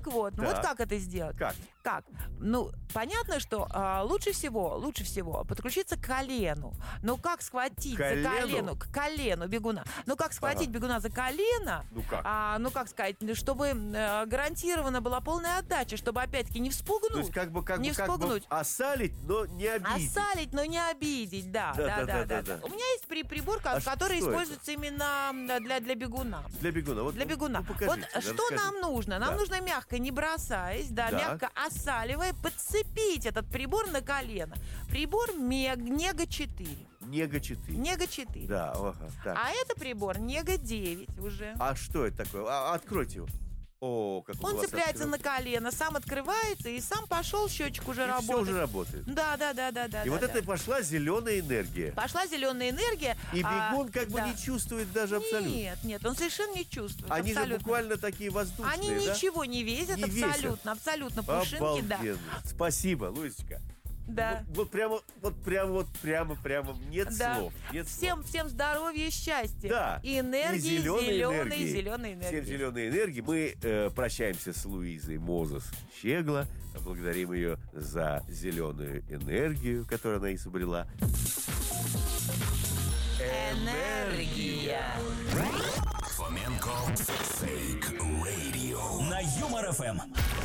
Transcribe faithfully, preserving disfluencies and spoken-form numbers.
вот, ну Да. вот как это сделать? Как? Как? Ну, понятно, что а, лучше всего, лучше всего подключиться к колену. Ну, как схватить Колену? за колено, к колену бегуна. Ну, как схватить Ага. бегуна за колено? Ну, как? А, ну, как сказать, чтобы э, гарантирована была полная отдача, чтобы, опять-таки, не вспугнуть. То есть как бы, как не бы, как бы вспугнуть. осалить, но не обидеть. Осалить, но не обидеть, да, Да, да, да, да, да, да, да, да. да. У меня есть при- прибор, ко- А который что это? используется именно для, для бегуна. Для бегуна. Вот, Для бегуна. Ну, покажите, вот да, что расскажите. нам нужно? Нам Да. нужно мягко, не бросаясь, да, Так. мягко осаливая, подцепить этот прибор на колено. Прибор Мег, Нега четыре. Нега четыре. Нега четыре. Да, ага, так. А это прибор Нега девять уже. А что это такое? А, откройте его. О, как Он цепляется на колено, сам открывается и сам пошел, счетчик уже И работает. все уже работает. Да, да, да, да, да. И да, вот да. это пошла зеленая энергия. Пошла зеленая энергия. И а, бегун как бы да. не чувствует даже абсолютно. Нет, нет, он совершенно не чувствует. Они абсолютно. же буквально такие воздушные, Они да? ничего не весят, Не весят. абсолютно, абсолютно пушинки, да. Обалденно. Спасибо, Луисочка. Да. Вот, вот прямо, вот прямо, вот прямо, прямо нет Да. слов. Нет Всем, слов. всем здоровья и счастья. Да. И энергии, И зеленой зеленой, энергии. зеленой энергии. Всем зеленой энергии. Мы э, прощаемся с Луизой Мозес Щегла. Благодарим ее за зеленую энергию, которую она изобрела. Энергия. Фоменко Фейк Радио на Юмор ФМ.